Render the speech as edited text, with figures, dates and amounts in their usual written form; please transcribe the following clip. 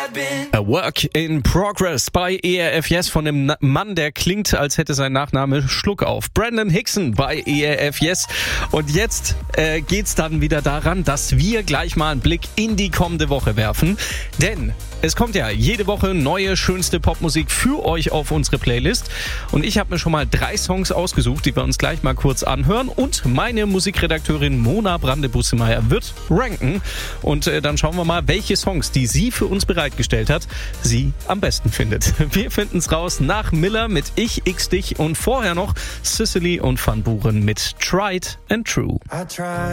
A Work in Progress bei ERF Yes von dem Mann, der klingt, als hätte sein Nachname Schluck auf. Brandon Hickson bei ERF Yes. Und jetzt geht's dann wieder daran, dass wir gleich mal einen Blick in die kommende Woche werfen. Denn es kommt ja jede Woche neue, schönste Popmusik für euch auf unsere Playlist. Und ich habe mir schon mal 3 Songs ausgesucht, die wir uns gleich mal kurz anhören. Und meine Musikredakteurin Mona Brande-Bussemeyer wird ranken. Und dann schauen wir mal, welche Songs, die sie für uns bereitgestellt hat, sie am besten findet. Wir finden es raus nach Miller mit Ich, X, Dich und vorher noch Sicily und Van Buren mit Tried and True.